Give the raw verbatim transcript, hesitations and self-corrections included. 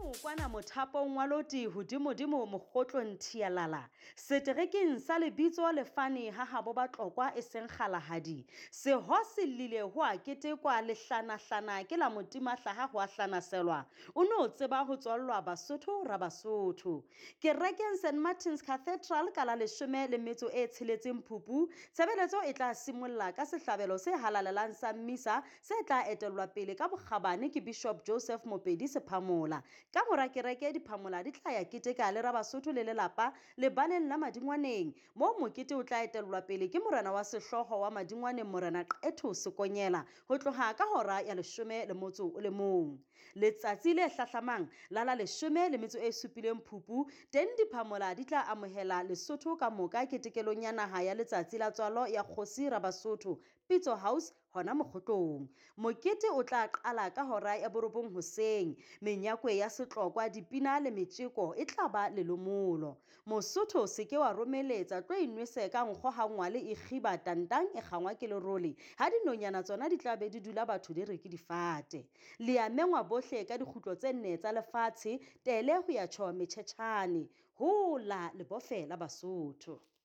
Modimo kwana mothapong wa loti hodimodimo mokgotlong thialala seterekeng sa lebitso le fane ha habo batlokwa e seng kgalahadi seho se lile ho a ketekwa lehlanahlana ke la motima hlaha ho a hlanaselwa o no tseba ho tswallwa Basotho ra Basotho kerekeng Saint Martin's Cathedral ka la leshome le metso e tsheletseng Phupu tshebeletso e tla simolla ka sehlabelo se halalelang sa mmisa se tla etellwa pele ka bokgabane ke Bishop Joseph Mopedi Sephamola ka mora kereke diphamola di tla ya keteka le ra Basotho le lelapa lebaleng la Madingwaneng mo mokete o tla etellwa pele ke morena wa sehloho wa Madingwaneng morena Qetho Sekonyela ho tloha ka hora ya leshome le motso o le mong letsatsi le hlahlamang la la leshome le metso e supileng Phupu teng diphamola di tla amohela Lesotho ka moka ketekelong ya naha ya letsatsi la tswalo ya Kgosi ra Basotho Pitso House hona mokgotlong mokete o tla qala ka hora ya borobong hoseng menyakwe ya setlokwa dipina le metjeko e tla ba lelomolo Mosotho se ke wa romeletsa tlo inwese ka nkgo hangwa le ikgiba tantang e kgangwa ke lerole ha dinonyana tsona di tla be di dula batho di re ke difate le ya mengwa bohle ka dikgutlo tse nne tsa lefatshe tele ho ya tjho metjhetjhane hola lebofe la Basotho.